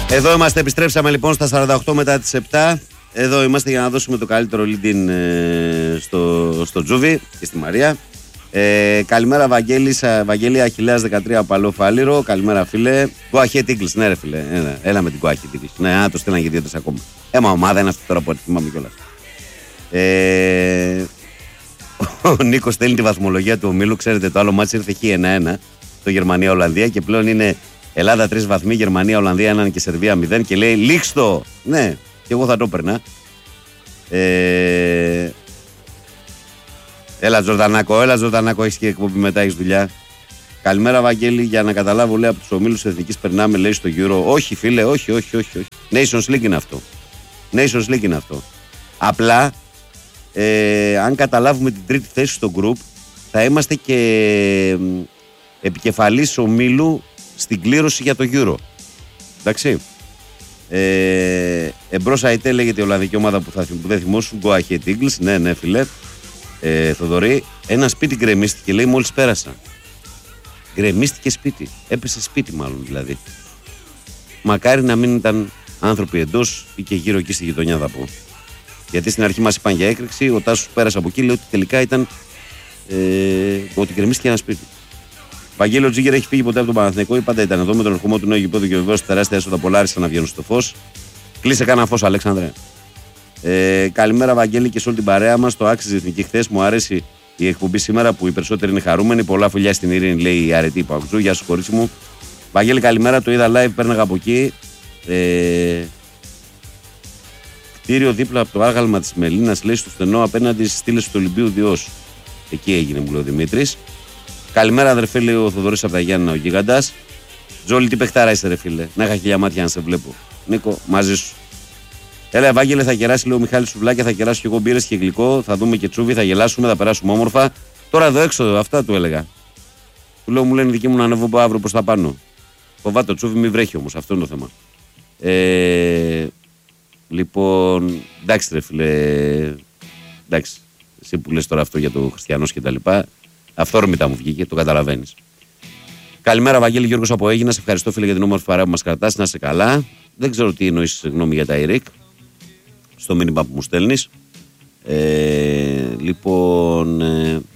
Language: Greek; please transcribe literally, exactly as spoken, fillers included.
Εδώ είμαστε, επιστρέψαμε λοιπόν στα σαράντα οκτώ μετά τις επτά. Εδώ είμαστε για να δώσουμε το καλύτερο lead-in ε, στο, στο Τζούβι και στη Μαρία. Ε, καλημέρα Βαγγέλη, Βαγγέλη Αχιλλέας δεκατρία Παλό Φάληρο. Καλημέρα φίλε. Γκουαχέ Τίγκλς, ναι ρε φίλε. Έλα, έλα με την Γκουαχέ Τίγκλς. Ναι, α, το στέλναγε δύο-τρεις ακόμα. Έμα ομάδα είναι αυτό τώρα που θυμάμαι κιόλας. Ε, ο Νίκος στέλνει τη βαθμολογία του ομίλου. Ξέρετε, το άλλο μάτς ήρθε χ ένα ένα. Το Γερμανία-Ολλανδία και πλέον είναι Ελλάδα τρεις βαθμοί, Γερμανία-Ολλανδία ένα και Σερβία μηδέν. Και λέει λίξτο. Ναι, και εγώ θα το έπαιρνα. Ε, έλα Τζορδανάκο, έλα Τζορδανάκο, έχεις και εκπομπή μετά, έχεις δουλειά. Καλημέρα Βαγγέλη, για να καταλάβω λέει από τους ομίλους της Εθνικής περνάμε λέει στο Euro. Όχι φίλε, όχι, όχι, όχι, όχι. Nations League είναι αυτό. Nations League είναι αυτό. Απλά, ε, αν καταλάβουμε την τρίτη θέση στο group, θα είμαστε και επικεφαλής ομίλου στην κλήρωση για το Euro. Εντάξει. Ε, εμπρός ΑΕΤ λέγεται η Ολλανδική ομάδα που, θα, που δεν θυμόσουν. Γκουαχέ Τίγκλς, ναι, ναι, φίλε. Ε, Θοδωρή, ένα σπίτι γκρεμίστηκε, λέει μόλις πέρασα. Γκρεμίστηκε σπίτι. Έπεσε σπίτι, μάλλον δηλαδή. Μακάρι να μην ήταν άνθρωποι εντός ή και γύρω εκεί στη γειτονιά, θα πω. Γιατί στην αρχή μας είπαν για έκρηξη, ο Τάσος πέρασε από εκεί, λέει ότι τελικά ήταν ε, ότι γκρεμίστηκε ένα σπίτι. Βαγγέλη, ο Τζίγκερ έχει φύγει ποτέ από τον Παναθηναϊκό ή πάντα ήταν εδώ με τον ερχομό του νέου γηπέδου και βεβαίως τεράστια έσοδα πολλά άρχισαν να βγαίνουν στο φως. Κλείσε κάνα φως, Αλέξανδρε. Ε, καλημέρα, Βαγγέλη, και σε όλη την παρέα μας. Το άξιζε εθνική χθες. Μου αρέσει η εκπομπή σήμερα που οι περισσότεροι είναι χαρούμενοι. Πολλά φιλιά στην ειρήνη, λέει η αρετή Παουτζού. Γεια σου, κορίτσι μου. Βαγγέλη, καλημέρα. Το είδα live, πέρναγα από εκεί. Ε, κτίριο δίπλα από το άγαλμα της Μελίνας, λέει στο στενό απέναντι στις στήλες του Ολυμπίου Διός. Εκεί έγινε, μου λέει ο Δημήτρης. Καλημέρα, αδερφέ, λέει ο Θοδωρής από τα Γιάννενα, ο γίγαντας. Τζόλι, τι παιχτάρα είσαι, ρε φίλε. Να είχα χιλιά μάτια να σε βλέπω. Νίκο, μαζί σου. Έλα, Ευάγγελε, θα κεράσει, λέει ο Μιχάλης Σουβλάκια, θα κεράσω κι εγώ μπύρες και γλυκό. Θα δούμε και τσούβι, θα γελάσουμε, θα περάσουμε όμορφα. Τώρα εδώ έξω, αυτά του έλεγα. Του λέω, μου λένε δικοί μου να ανέβω από αύριο προς τα πάνω. Φοβάται το τσούβι, μη βρέχει όμως, αυτό είναι το θέμα. Ε, λοιπόν, εντάξει, ρε φίλε. Εντάξει, εσύ που λες τώρα αυτό για το Χριστιανός και τα λοιπά. Αυθόρμητα μου βγήκε, το καταλαβαίνεις. Καλημέρα, Βαγγέλη, Γιώργος από Αίγινα. Σε ευχαριστώ, φίλε, για την όμορφη παρέα που μας κρατάς. Να είσαι καλά. Δεν ξέρω τι εννοείς, γνώμη για τα ΙΡΙΚ. Στο μήνυμα που μου στέλνεις. Ε, λοιπόν. Ε,